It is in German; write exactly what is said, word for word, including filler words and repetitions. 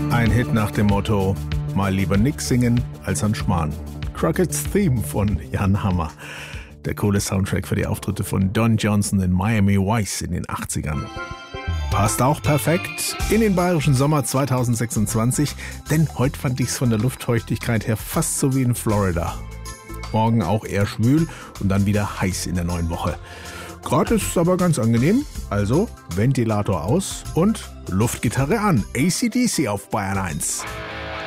Ein Hit nach dem Motto: mal lieber nix singen als an Schmarrn. Crockett's Theme von Jan Hammer. Der coole Soundtrack für die Auftritte von Don Johnson in Miami Vice in den achtzigern. Passt auch perfekt in den bayerischen Sommer zweitausendsechsundzwanzig, denn heute fand ich's von der Luftfeuchtigkeit her fast so wie in Florida. Morgen auch eher schwül und dann wieder heiß in der neuen Woche. Gerade ist es aber ganz angenehm, also Ventilator aus und Luftgitarre an. A C D C auf Bayern eins.